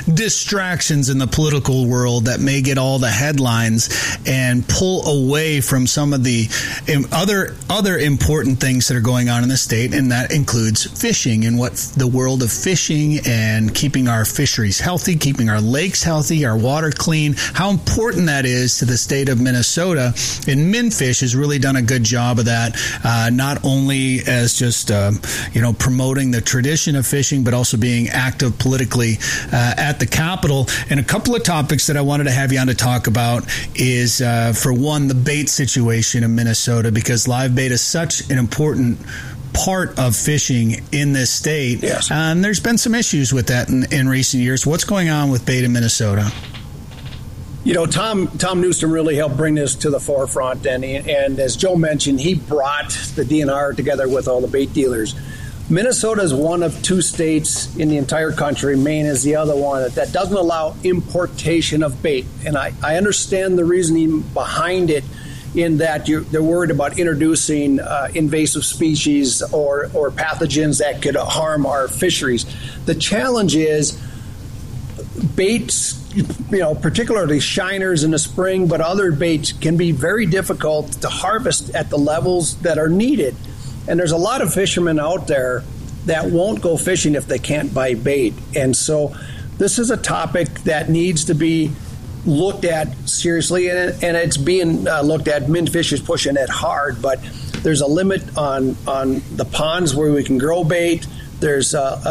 distractions in the political world that may get all the headlines and pull away from some of the other important things that are going on in the state, and that includes fishing and what the world of fishing and keeping our fisheries healthy, keeping our lakes healthy, our water clean, how important that is to the state of Minnesota. And MnFish has really done a good job of that, not only as just promoting the tradition of fishing, but also being active politically at the Capitol. And a couple of topics that I wanted to have you on to talk about is, for one, the bait situation in Minnesota, because live bait is such an important part of fishing in this state. Yes. And there's been some issues with that in recent years. What's going on with bait in Minnesota? Tom Newsom really helped bring this to the forefront, and as Joe mentioned, he brought the DNR together with all the bait dealers. Minnesota is one of two states in the entire country, Maine is the other one, that doesn't allow importation of bait. And I understand the reasoning behind it, in that they're worried about introducing invasive species or pathogens that could harm our fisheries. The challenge is baits, particularly shiners in the spring, but other baits can be very difficult to harvest at the levels that are needed. And there's a lot of fishermen out there that won't go fishing if they can't buy bait. And so this is a topic that needs to be looked at seriously, and it's being looked at. MnFish is pushing it hard, but there's a limit on the ponds where we can grow bait. There's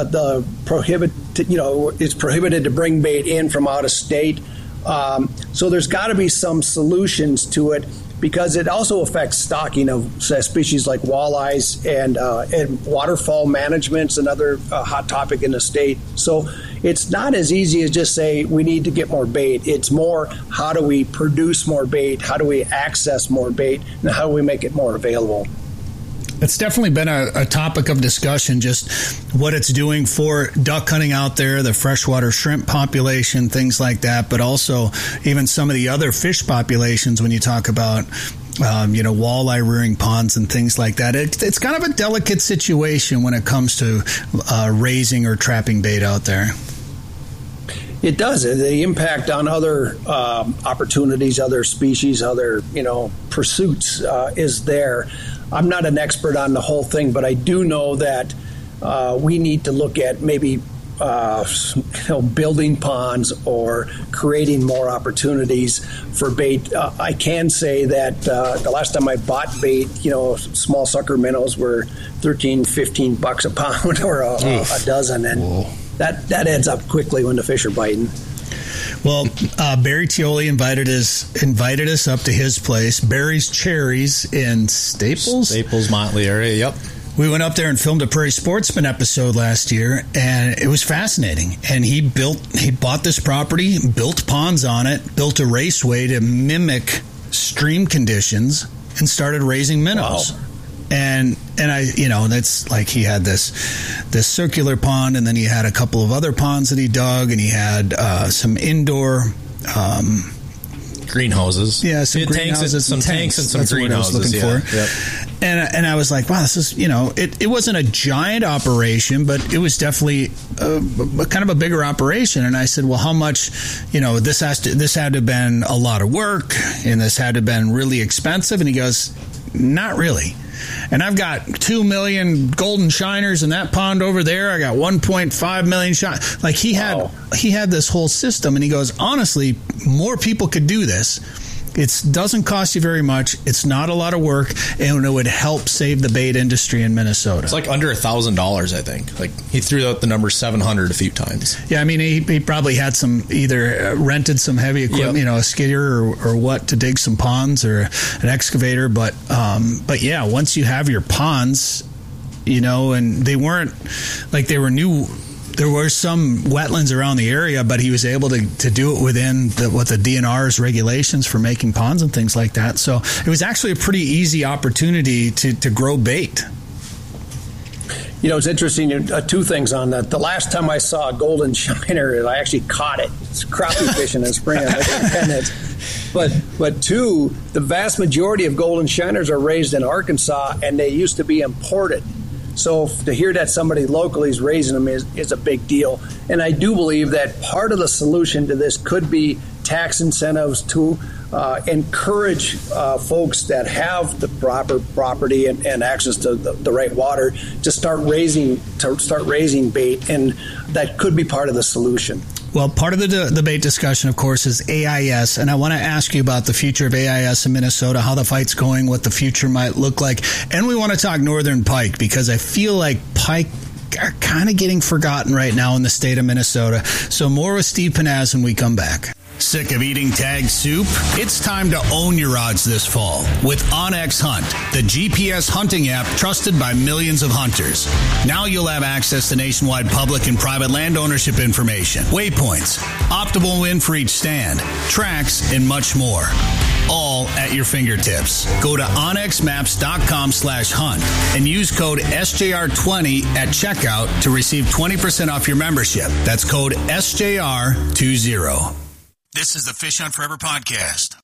it's prohibited to bring bait in from out of state. So there's got to be some solutions to it, because it also affects stocking of species like walleyes, and waterfowl management's another hot topic in the state. So it's not as easy as just say we need to get more bait. It's more, how do we produce more bait? How do we access more bait? And how do we make it more available? It's definitely been a topic of discussion, just what it's doing for duck hunting out there, the freshwater shrimp population, things like that, but also even some of the other fish populations when you talk about walleye rearing ponds and things like that. It's kind of a delicate situation when it comes to raising or trapping bait out there. It does. The impact on other opportunities, other species, other pursuits is there. I'm not an expert on the whole thing, but I do know that we need to look at maybe building ponds or creating more opportunities for bait. I can say that the last time I bought bait, small sucker minnows were $13-15 a pound or a dozen, and that adds up quickly when the fish are biting. Well, Barry Tioli invited us up to his place, Barry's Cherries in Staples, Motley area. Yep. We went up there and filmed a Prairie Sportsman episode last year, and it was fascinating. And he bought this property, built ponds on it, built a raceway to mimic stream conditions, and started raising minnows. Wow. And that's like, he had this circular pond, and then he had a couple of other ponds that he dug, and he had some indoor greenhouses. Yeah, some greenhouses, some tanks and some greenhouses. That's what I was looking for. Yep. And I was like, wow, this is, it wasn't a giant operation, but it was definitely kind of a bigger operation. And I said, well, how much, this had to have been a lot of work, and this had to have been really expensive. And he goes, not really. And I've got 2 million golden shiners in that pond over there. I got 1.5 million shiners. Like, he had this whole system, and he goes, honestly, more people could do this. It doesn't cost you very much. It's not a lot of work, and it would help save the bait industry in Minnesota. It's like under $1,000, I think. Like, he threw out the number 700 a few times. Yeah, I mean, he probably had either rented some heavy equipment, a skidder or what, to dig some ponds, or an excavator. But yeah, once you have your ponds, and they weren't like they were new. There were some wetlands around the area, but he was able to do it within what the DNR's regulations for making ponds and things like that. So it was actually a pretty easy opportunity to grow bait. It's interesting, two things on that. The last time I saw a golden shiner, I actually caught it. It's crappie fishing in spring. But two, the vast majority of golden shiners are raised in Arkansas, and they used to be imported. So to hear that somebody locally is raising them is a big deal. And I do believe that part of the solution to this could be tax incentives to encourage folks that have the proper property and access to the right water to start raising bait, and that could be part of the solution. Well, part of the debate discussion, of course, is AIS, and I want to ask you about the future of AIS in Minnesota, how the fight's going, what the future might look like, and we want to talk northern pike, because I feel like pike are kind of getting forgotten right now in the state of Minnesota. So more with Steve Panaz when we come back. Sick of eating tagged soup? It's time to own your odds this fall with OnX Hunt, the GPS hunting app trusted by millions of hunters. Now you'll have access to nationwide public and private land ownership information, waypoints, optimal win for each stand, tracks, and much more. All at your fingertips. Go to onxmaps.com/hunt and use code SJR20 at checkout to receive 20% off your membership. That's code SJR20. This is the Fish Hunt Forever podcast.